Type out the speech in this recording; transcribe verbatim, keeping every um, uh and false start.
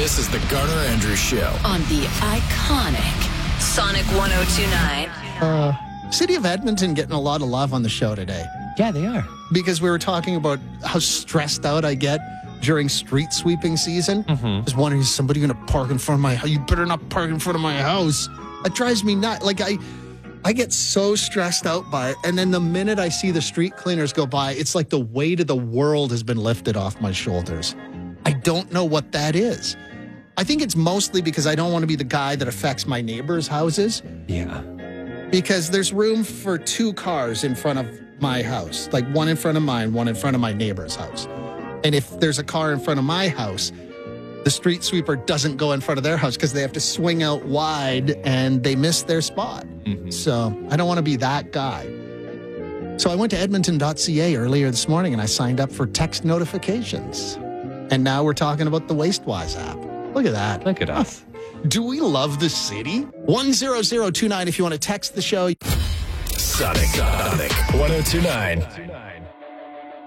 This is the Garner Andrews Show on the iconic Sonic one oh two point nine. Uh, City of Edmonton getting a lot of love on the show today. Yeah, they are. Because we were talking about how stressed out I get during street sweeping season. Mm-hmm. I was wondering, is somebody going to park in front of my house? You better not park in front of my house. It drives me nuts. Like, I, I get so stressed out by it. And then the minute I see the street cleaners go by, it's like the weight of the world has been lifted off my shoulders. I don't know what that is. I think it's mostly because I don't want to be the guy that affects my neighbors' houses. Yeah. Because there's room for two cars in front of my house, like one in front of mine, one in front of my neighbor's house. And if there's a car in front of my house, the street sweeper doesn't go in front of their house because they have to swing out wide and they miss their spot. Mm-hmm. So I don't want to be that guy. So I went to edmonton dot c a earlier this morning and I signed up for text notifications. And now we're talking about the WasteWise app. Look at that. Look at us. Do we love the city? one zero zero two nine if you want to text the show. Sonic, Sonic one oh two point nine.